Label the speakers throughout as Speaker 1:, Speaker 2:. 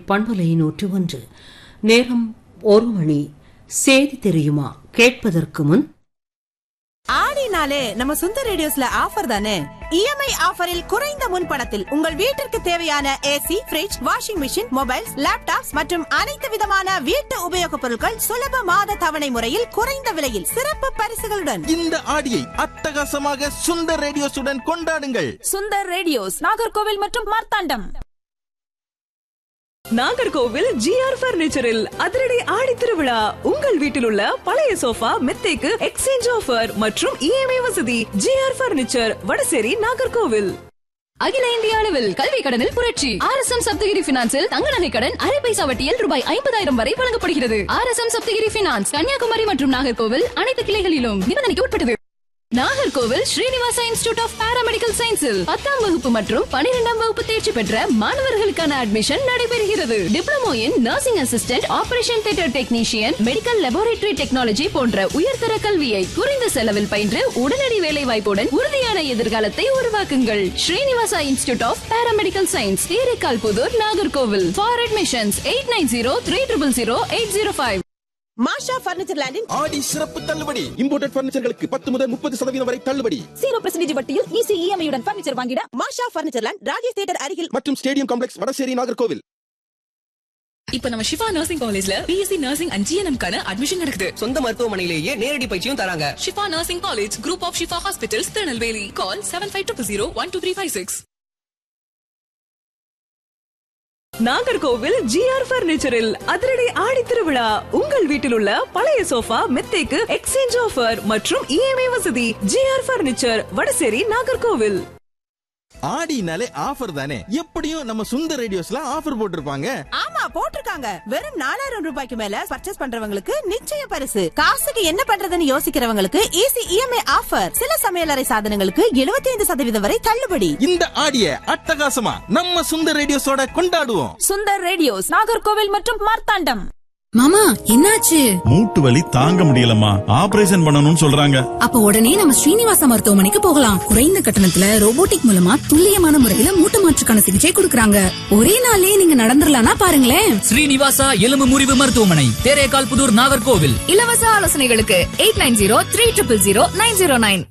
Speaker 1: பண்பலை 101. நேரம் 1 மணி. செய்தி தெரியுமா கேட்பதற்கு முன்
Speaker 2: ஆடினாலே நம்ம சுந்தர் ரேடியோஸ்ல ஆஃபர் தானே. இஎம்ஐ ஆஃபரில் குறைந்த முன்பணத்தில் உங்கள் வீட்டிற்கு தேவையான AC, fridge, washing machine, mobiles, laptops மற்றும் அனைத்து விதமான வீட்டு உபயோகப் பொருட்கள் சுலப மாத தவணை முறையில் குறைந்த விலையில் சிறப்பு பரிசுகளுடன்
Speaker 3: இந்த ஆடியை அட்டகாசமாக சுந்தர் ரேடியோஸுடன் கொண்டாடுங்கள்.
Speaker 4: சுந்தர் ரேடியோஸ், நாகர்கோவில் மற்றும் மார்த்தாண்டம்.
Speaker 5: நாகர்கோவில் GR பர்னிச்சரில் அதிரடி ஆடி திருவிழா. உங்கள் வீட்டில் உள்ள பழைய சோஃபா, மெத்தைக்கு எக்ஸ்சேஞ்ச் ஆஃபர் மற்றும் EMI வசதி. GR furniture, Vadasery, Nagercoil.
Speaker 4: அகில இந்திய அளவில் கல்வி கடனில் புரட்சி. RSM சப்தகிரி பினான்சில் தங்க நகை கடன் அரை பைசா வட்டியில் ரூபாய் 50,000 வரை வழங்கப்படுகிறது. RSM சப்தகிரி பினான்ஸ், கன்னியாகுமரி மற்றும் நாகர்கோவில் அனைத்து கிளைகளிலும் நிபந்தனைக்கு உட்பட்டது. Nagercoil Srinivasa institute of paramedical சயின்ஸில் 10ஆம் வகுப்பு மற்றும் 12ஆம் வகுப்பு தேர்ச்சி பெற்ற மாணவர்களுக்கான அட்மிஷன் நடைபெறுகிறது. Diploma in nursing assistant, operation theatre technician, medical laboratory technology போன்ற உயர்தர கல்வியை குறைந்த செலவில் பயின்று உடனடி வேலை வாய்ப்புடன் உறுதியான எதிர்காலத்தை உருவாக்குங்கள். Srinivasa institute of paramedical science, Theraikkal Pudur, Nagercoil. For admissions 8903000805.
Speaker 2: Masha furniture லேண்டின்
Speaker 3: ஆடி சிறப்பு தள்ளுபடி. இம்போர்ட்டட் பர்னிச்சர்களுக்கு 10 முதல் 30% வரை தள்ளுபடி.
Speaker 4: 0% வட்டியில் ஈஸி EMI உடன் பர்னிச்சர் வாங்கிட
Speaker 2: மாஷா பர்னிச்சர் லேண்ட், ராஜேஷ் தியேட்டர் அருகில்
Speaker 3: மற்றும் ஸ்டேடியம் காம்ப்ளெக்ஸ், வடசேரி, நாகர்கோவில்.
Speaker 5: இப்ப நம்ம ஷிஃபா நர்சிங் காலேஜ்ல BSc நர்சிங் அண்ட் GNM கான அட்மிஷன் நடக்குது.
Speaker 6: சொந்த மருத்துவமனையிலேயே நேரடி பயிற்சியும் தராங்க.
Speaker 5: Shifa nursing college, group of Shifa hospitals, Tirunelveli. Call 7520122356. Nagercoil GR பர்னிச்சரில் அதிரடி ஆடி திருவிழா. உங்கள் வீட்டில் உள்ள பழைய சோஃபா, மெத்தைக்கு எக்ஸ்சேஞ்ச் ஆஃபர் மற்றும் EMI வசதி. GR furniture, Vadasery, Nagercoil.
Speaker 3: ஆடினாலே offer தானே. எப்படியும் நம்ம சுந்தர் ரேடியோஸ்ல ஆஃபர் போட்டிருப்பாங்க.
Speaker 2: ஆமா, போட்டிருக்காங்க. வெறும் 4000 ரூபாய்க்கு மேல பர்ச்சேஸ் பண்றவங்களுக்கு நிச்சய பரிசு. காசுக்கு என்ன பண்றதுன்னு யோசிக்கிறவங்களுக்கு ஈஸி EMI ஆஃபர். சில சமையலறை சாதனங்களுக்கு 75% வரை தள்ளுபடி.
Speaker 3: இந்த ஆடியை அட்டகாசமா நம்ம சுந்தர் ரேடியோஸோட கொண்டாடுவோம்.
Speaker 4: சுந்தர் ரேடியோஸ், நாகர்கோவில் மற்றும் மார்த்தாண்டம்.
Speaker 7: மாமா, என்னாச்சு?
Speaker 8: மூட்டு வலி தாங்க முடியலம்மா, ஆபரேஷன் பண்ணணும்னு சொல்றாங்க.
Speaker 7: அப்ப உடனே நம்ம ஸ்ரீனிவாசா மருத்துவமனைக்கு போகலாம். குறைந்த கட்டணத்துல ரோபோட்டிக் மூலமா துல்லியமான முறையில மூட்டு மாற்றுக்கான சிகிச்சை கொடுக்கறாங்க. ஒரே நாளே நீங்க நடந்துடலாம்னா பாருங்களேன்.
Speaker 9: ஸ்ரீனிவாசா எலும்பு முறிவு மருத்துவமனை, தேரைக்கால் புதூர், நாகர்கோவில்.
Speaker 4: இலவச ஆலோசனைகளுக்கு 8903000909.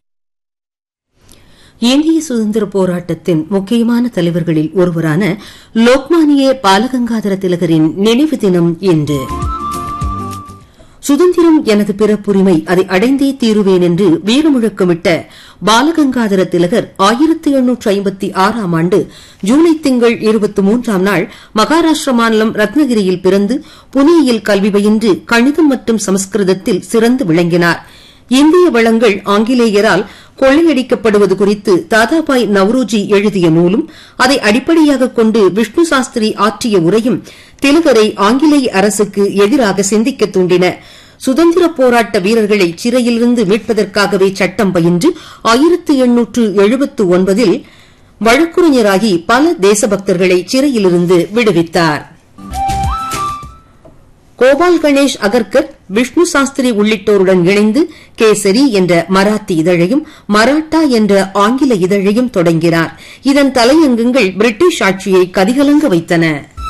Speaker 1: இந்திய சுதந்திர போராட்டத்தின் முக்கியமான தலைவர்களில் ஒருவரான லோக்மானிய பாலகங்காதர திலகரின் நினைவு தினம் இன்று. சுதந்திரம் எனது பிறப்புரிமை, அதை அடைந்தே தீருவேன் என்று வீரமுழக்கமிட்ட பாலகங்காதர திலகர் 1856ஆம் ஆண்டு ஜூலை திங்கள் 23ஆம் நாள் மகாராஷ்டிர மாநிலம் ரத்னகிரியில் பிறந்து புனேயில் கல்வி பயின்று கணிதம் மற்றும் சமஸ்கிருதத்தில் சிறந்து விளங்கினார். இந்திய வளங்கள் ஆங்கிலேயரால் கொள்ளையடிக்கப்படுவது குறித்து தாதாபாய் நவ்ரோஜி எழுதிய நூலும் அதை அடிப்படையாக கொண்டு விஷ்ணு சாஸ்திரி ஆற்றிய உரையும் திலகரை ஆங்கிலேய அரசுக்கு எதிராக சிந்திக்க தூண்டின. சுதந்திர போராட்ட வீரர்களை சிறையிலிருந்து மீட்பதற்காகவே சட்டம் பயின்று 1879 வழக்குரைஞராகி பல தேசபக்தர்களை சிறையிலிருந்து விடுவித்தார். கோபால் கணேஷ் அகர்கர், விஷ்ணு சாஸ்திரி உள்ளிட்டோருடன் இணைந்து கேசரி என்ற மராத்தி இதழையும் மராட்டா என்ற ஆங்கில இதழையும் தொடங்கினார். இதன் தலையங்கங்கள் பிரிட்டிஷ் ஆட்சியை கதிகலங்க வைத்தன.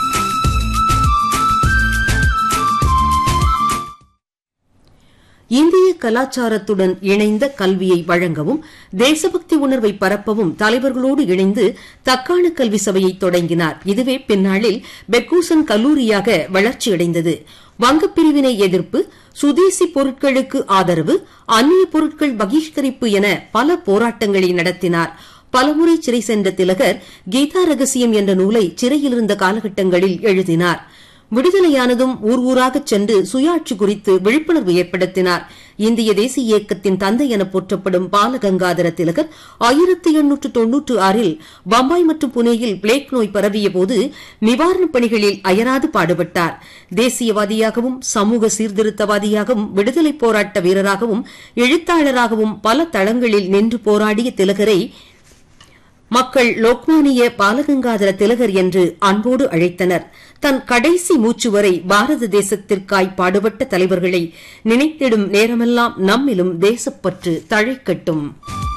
Speaker 1: இந்திய கலாச்சாரத்துடன் இணைந்த கல்வியை வழங்கவும் தேசபக்தி உணர்வை பரப்பவும் தலைவர்களோடு இணைந்து தக்காண கல்வி சபையை தொடங்கினார். இதுவே பின்னாளில் பெக்கூசன் கல்லூரியாக வளர்ச்சியடைந்தது. வங்கப் பிரிவினை எதிர்ப்பு, சுதேசி பொருட்களுக்கு ஆதரவு, அந்நிய பொருட்கள் பகிஷ்கரிப்பு என பல போராட்டங்களை நடத்தினார். பலமுறை சிறை சென்ற திலகர் கீதா ரகசியம் என்ற நூலை சிறையிலிருந்த காலகட்டங்களில் எழுதினார். விடுதலையானதும் ஊர் ஊராகச் சென்று சுயாட்சி குறித்து விழிப்புணர்வு ஏற்படுத்தினார். இந்திய தேசிய இயக்கத்தின் தந்தை என போற்றப்படும் பாலகங்காதர திலகர் 1896இல் பம்பாய் மற்றும் புனேயில் பிளேக் நோய் பரவிய போது நிவாரணப் பணிகளில் அயராது பாடுபட்டார். தேசியவாதியாகவும் சமூக சீர்திருத்தவாதியாகவும் விடுதலைப் போராட்ட வீரராகவும் எழுத்தாளராகவும் பல தளங்களில் நின்று போராடிய திலகரை மக்கள் லோக்மானிய பாலகங்காதர திலகர் என்று அன்போடு அழைத்தனர். தன் கடைசி மூச்சு வரை பாரத தேசத்திற்காய் பாடுபட்ட தலைவர்களை நினைத்திடும் நேரமெல்லாம் நம்மிலும் தேசப்பற்று தழைக்கட்டும்.